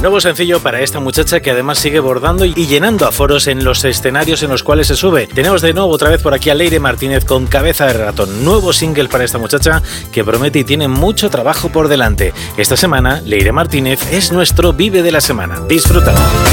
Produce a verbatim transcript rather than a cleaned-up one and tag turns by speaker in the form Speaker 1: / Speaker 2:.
Speaker 1: Nuevo sencillo para esta muchacha que además sigue bordando y llenando aforos en los escenarios en los cuales se sube. Tenemos de nuevo otra vez por aquí a Leire Martínez con Cabeza de Ratón. Nuevo single para esta muchacha que promete y tiene mucho trabajo por delante. Esta semana, Leire Martínez es nuestro Vive de la Semana. Disfrútalo.